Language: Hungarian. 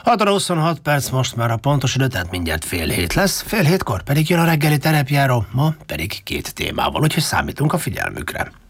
6 óra 26 perc most már a pontos idő, tehát mindjárt fél hét lesz, fél hétkor pedig jön a reggeli terepjáró, ma pedig 2 témával, úgyhogy számítunk a figyelmükre.